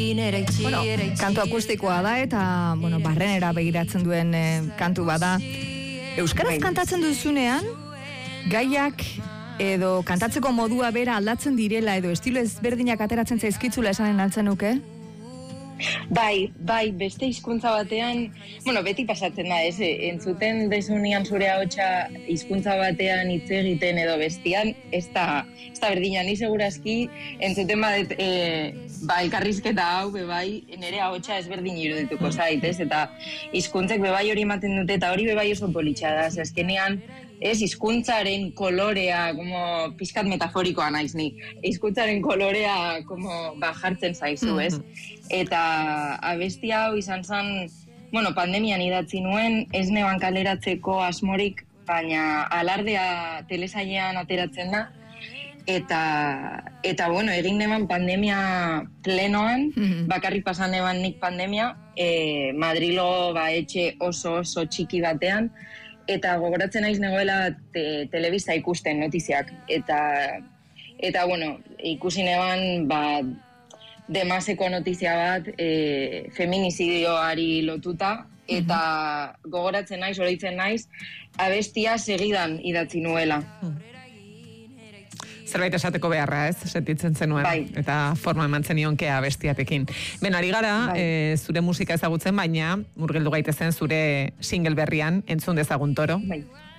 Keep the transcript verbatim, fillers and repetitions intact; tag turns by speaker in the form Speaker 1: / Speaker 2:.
Speaker 1: Bueno, kantu akustikoa da eta, bueno, barrenera begiratzen duen eh, kantu bada. Euskaraz kantatzen duzunean, gaiak edo kantatzeko modua bera aldatzen direla edo estilo ezberdinak ateratzen zaizkitzula esanen altzen nuke?
Speaker 2: Bai, bai, beste hizkuntza batean, bueno, beti pasatzen da, ez, entzuten desunean zure ahotsa hizkuntza batean hitz egiten edo bestian, ez da, ez da berdina, ni segurazki entzuten badet, e, ba, elkarrizketa hau, bebai, nire ahotsa ezberdin irudituko zait, ez, eta hizkuntzek bebai hori ematen dute, eta hori bebai oso politxa da, ez, azkenean, ez, hizkuntzaren kolorea, como, pizkat metaforikoa naiz ni, hizkuntzaren kolorea, como, ba, jartzen zaizu, ez, eta abesti hau izan zen, bueno, pandemian idatzi nuen, ez neban kaleratzeko asmorik, baina alardea telesailean ateratzen da, eta, eta bueno, egin neban pandemia plenoan, mm-hmm. bakarrik pasan neban nik pandemia, e, Madrilo ba, etxe oso oso txiki batean, eta gogoratzen naiz negoela te, telebista ikusten notiziak, eta, eta bueno, ikusi neban, ba, Demaseko notizia bat e, feminizidioari lotuta, eta uh-huh. gogoratzen naiz, oroitzen naiz, abestia segidan idatzi nuela.
Speaker 3: Zerbait esateko beharra, ez? Sentitzen zenuen.
Speaker 2: Bai.
Speaker 3: Eta forma eman zenionkea abestiatekin. Ben, ari gara, bai. e, zure musika ezagutzen, baina murgildu gaitezen zure single berrian, entzun dezagun toro.
Speaker 2: Bai.